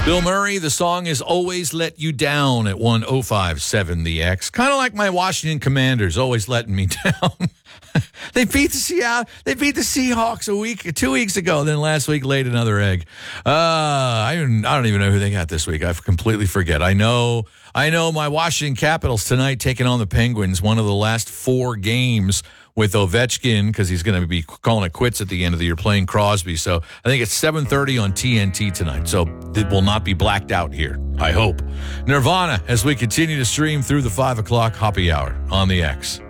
Bill Murray, the song is Always Let You Down at 105.7 The X. Kind of like my Washington Commanders, always letting me down. They beat the Seahawks 2 weeks ago. Then last week laid another egg. I don't even know who they got this week. I completely forget. I know my Washington Capitals tonight taking on the Penguins. One of the last 4 games with Ovechkin, because he's going to be calling it quits at the end of the year, playing Crosby. So I think it's 7:30 on TNT tonight. So it will not be blacked out here, I hope. Nirvana, as we continue to stream through the 5 o'clock happy hour on the X.